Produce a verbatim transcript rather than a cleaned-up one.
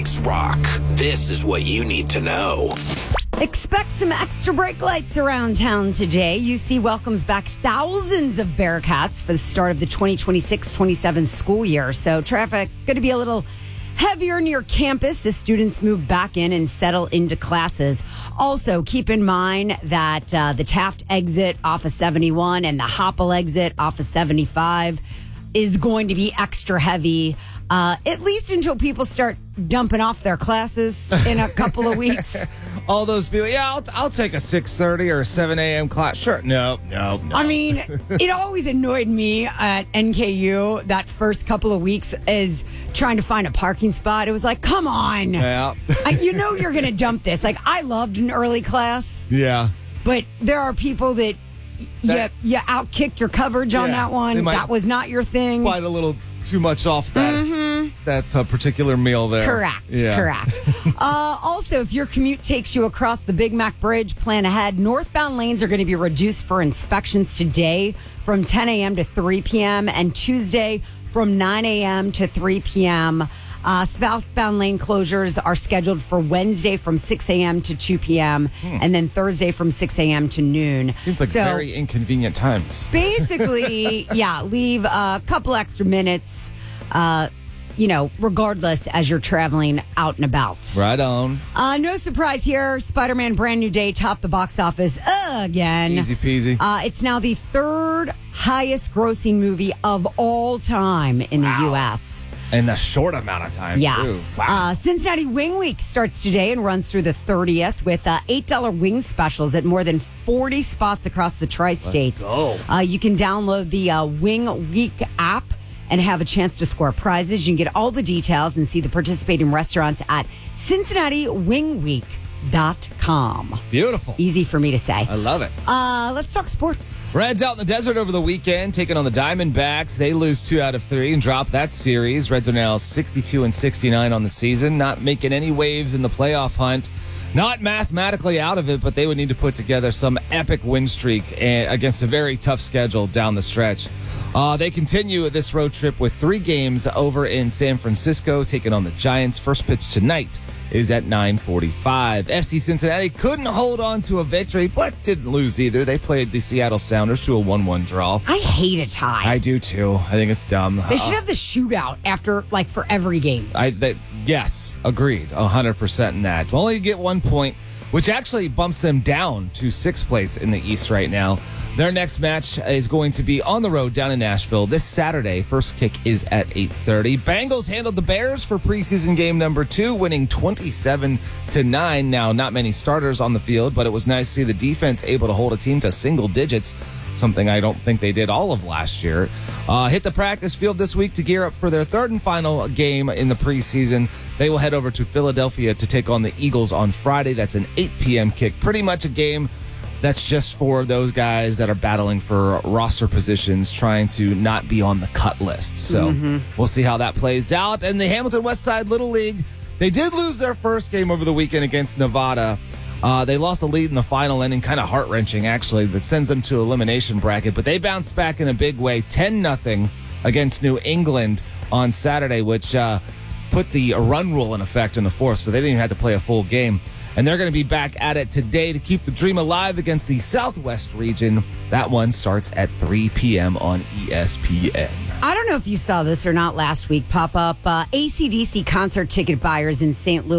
Biggs Rock. This is what you need to know. Expect some extra brake lights around town today. U C welcomes back thousands of Bearcats for the start of the twenty twenty-six twenty-seven school year. So traffic going to be a little heavier near campus as students move back in and settle into classes. Also, keep in mind that uh, the Taft exit off of seventy-one and the Hopple exit off of seventy-five is going to be extra heavy, uh, at least until people start dumping off their classes in a couple of weeks. All those people, yeah, I'll, I'll take a six thirty or a seven a.m. class. Sure. No, no, no. I mean, it always annoyed me at N K U that first couple of weeks is trying to find a parking spot. It was like, come on. Yeah. I, you know you're going to dump this. Like, I loved an early class. Yeah. But there are people that, that you, you outkicked your coverage on Yeah, that one. That was not your thing. Quite a little too much off that mm-hmm. that uh, particular meal there. Correct. Yeah. Correct. uh, also, if your commute takes you across the Big Mac Bridge, plan ahead. Northbound lanes are going to be reduced for inspections today from ten a.m. to three p.m. and Tuesday from nine a.m. to three p.m. Uh, southbound lane closures are scheduled for Wednesday from six a.m. to two p.m. Hmm. and then Thursday from six a.m. to noon. Seems like so, very inconvenient times. Basically, yeah, leave a couple extra minutes, uh, you know, regardless as you're traveling out and about. Right on. Uh, no surprise here. Spider-Man Brand New Day topped the box office again. Easy peasy. Uh, it's now the third highest grossing movie of all time in wow. the U S In a short amount of time, yes. too. Wow. Uh, Cincinnati Wing Week starts today and runs through the thirtieth with uh, eight dollar wing specials at more than forty spots across the tri-state. Let's go. Uh, you can download the uh, Wing Week app and have a chance to score prizes. You can get all the details and see the participating restaurants at Cincinnati Wing Week dot com. Beautiful. Easy for me to say. I love it. Uh, let's talk sports. Reds out in the desert over the weekend, taking on the Diamondbacks. They lose two out of three and drop that series. Reds are now sixty-two and sixty-nine on the season, not making any waves in the playoff hunt. Not mathematically out of it, but they would need to put together some epic win streak against a very tough schedule down the stretch. Uh, they continue this road trip with three games over in San Francisco, taking on the Giants. First pitch tonight is at nine forty-five. F C Cincinnati couldn't hold on to a victory, but didn't lose either. They played the Seattle Sounders to a one one draw. I hate a tie. I do, too. I think it's dumb. They should have the shootout after, like, for every game. I that, Yes, agreed. one hundred percent in that. Only get one point, which actually bumps them down to sixth place in the East right now. Their next match is going to be on the road down in Nashville this Saturday. First kick is at eight thirty. Bengals handled the Bears for preseason game number two, winning twenty-seven to nine. Now, not many starters on the field, but it was nice to see the defense able to hold a team to single digits, something I don't think they did all of last year. Uh, hit the practice field this week to gear up for their third and final game in the preseason. They will head over to Philadelphia to take on the Eagles on Friday. That's an eight p.m. kick. Pretty much a game that's just for those guys that are battling for roster positions, trying to not be on the cut list. So mm-hmm. we'll see how that plays out. And the Hamilton Westside Little League, they did lose their first game over the weekend against Nevada. Uh, they lost a lead in the final inning, kind of heart-wrenching, actually, that sends them to elimination bracket. But they bounced back in a big way, ten nothing against New England on Saturday, which uh, put the run rule in effect in the fourth, so they didn't even have to play a full game. And they're going to be back at it today to keep the dream alive against the Southwest region. That one starts at three p.m. on E S P N. I don't know if you saw this or not last week pop up. Uh, A C D C concert ticket buyers in Saint Louis